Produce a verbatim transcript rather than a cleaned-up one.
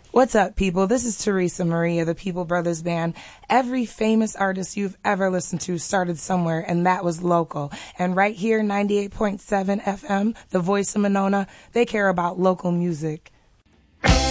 What's up, people? This is Teresa Maria, the People Brothers Band. Every famous artist you've ever listened to started somewhere, and that was local. And right here, ninety-eight point seven F M, the voice of Monona, they care about local music.